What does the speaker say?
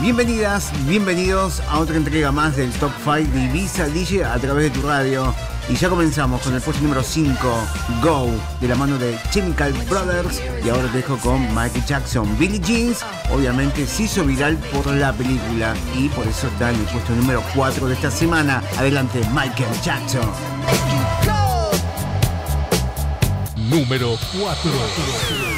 Bienvenidas, bienvenidos a otra entrega más del Top 5 de Ibiza DJ a través de tu radio. Y ya comenzamos con el puesto número 5, Go, de la mano de Chemical Brothers. Y ahora te dejo con Michael Jackson. Billie Jeans, obviamente se hizo viral por la película y por eso está en el puesto número 4 de esta semana. Adelante, Michael Jackson. Número 4.